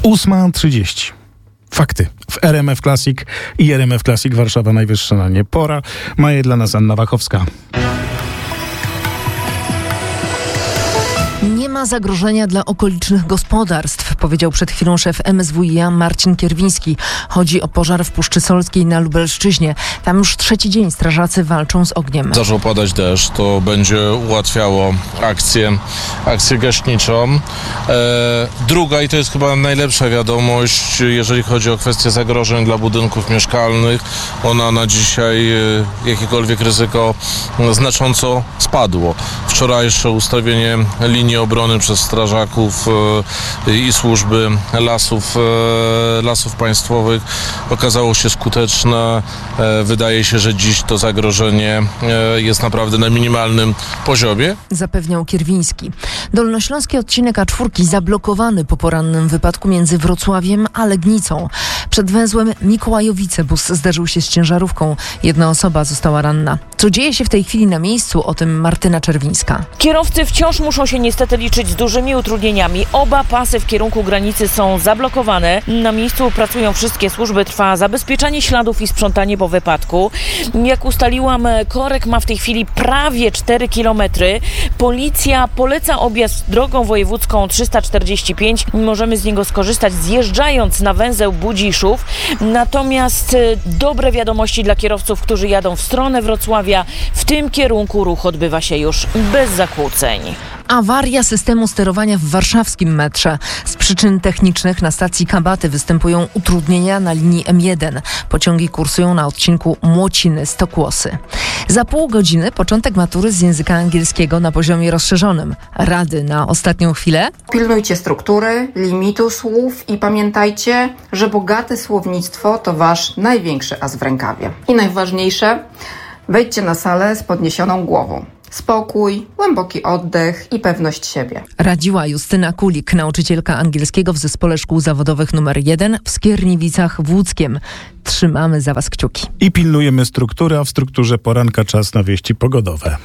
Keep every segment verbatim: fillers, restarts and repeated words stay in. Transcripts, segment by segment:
ósma trzydzieści. Fakty. W R M F Classic i R M F Classic Warszawa najwyższa na nie pora. Ma je dla nas Anna Wachowska. Nie ma zagrożenia dla okolicznych gospodarstw, powiedział przed chwilą szef M S W i A Marcin Kierwiński. Chodzi o pożar w Puszczy Solskiej na Lubelszczyźnie. Tam już trzeci dzień strażacy walczą z ogniem. Zaczął padać deszcz, to będzie ułatwiało akcję, akcję gaśniczą. E, druga, i to jest chyba najlepsza wiadomość, jeżeli chodzi o kwestię zagrożeń dla budynków mieszkalnych, ona na dzisiaj e, jakiekolwiek ryzyko znacząco spadło. Wczorajsze ustawienie linii obrony przez strażaków e, i służby lasów, e, lasów państwowych okazało się skuteczne. E, wydaje się, że dziś to zagrożenie e, jest naprawdę na minimalnym poziomie. Zapewniał Kierwiński. Dolnośląski odcinek A cztery zablokowany po porannym wypadku między Wrocławiem a Legnicą. Przed węzłem Mikołajowice bus zderzył się z ciężarówką. Jedna osoba została ranna. Co dzieje się w tej chwili na miejscu? O tym Martyna Czerwińska. Kierowcy wciąż muszą się niestety liczyć z dużymi utrudnieniami. Oba pasy w kierunku granicy są zablokowane. Na miejscu pracują wszystkie służby. Trwa zabezpieczanie śladów i sprzątanie po wypadku. Jak ustaliłam, korek ma w tej chwili prawie cztery kilometry. Policja poleca objazd drogą wojewódzką trzysta czterdzieści pięć. Możemy z niego skorzystać zjeżdżając na węzeł Budziszów. Natomiast dobre wiadomości dla kierowców, którzy jadą w stronę Wrocławia. W tym kierunku ruch odbywa się już bez zakłóceń. Awaria systemu sterowania w warszawskim metrze. Z przyczyn technicznych na stacji Kabaty występują utrudnienia na linii M jeden. Pociągi kursują na odcinku Młociny-Stokłosy. Za pół godziny początek matury z języka angielskiego na poziomie rozszerzonym. Rady na ostatnią chwilę? Pilnujcie struktury, limitu słów i pamiętajcie, że bogate słownictwo to wasz największy as w rękawie. I najważniejsze, wejdźcie na salę z podniesioną głową. Spokój, głęboki oddech i pewność siebie. Radziła Justyna Kulik, nauczycielka angielskiego w Zespole Szkół Zawodowych numer jeden w Skierniewicach w Łódzkiem. Trzymamy za was kciuki. I pilnujemy struktury, a w strukturze poranka czas na wieści pogodowe.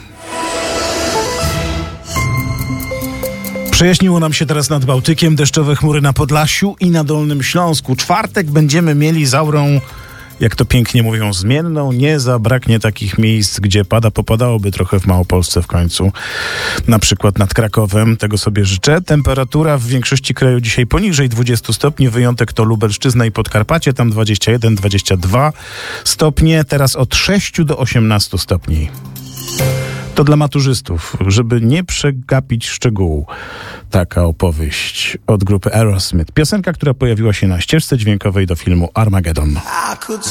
Przejaśniło nam się teraz nad Bałtykiem, deszczowe chmury na Podlasiu i na Dolnym Śląsku. Czwartek będziemy mieli z aurą, jak to pięknie mówią, zmienną. Nie zabraknie takich miejsc, gdzie pada, popadałoby trochę w Małopolsce w końcu. Na przykład nad Krakowem. Tego sobie życzę. Temperatura w większości kraju dzisiaj poniżej dwudziestu stopni. Wyjątek to Lubelszczyzna i Podkarpacie. Tam dwadzieścia jeden dwadzieścia dwa stopnie. Teraz od sześciu do osiemnastu stopni. To dla maturzystów, żeby nie przegapić szczegółu. Taka opowieść od grupy Aerosmith. Piosenka, która pojawiła się na ścieżce dźwiękowej do filmu Armageddon.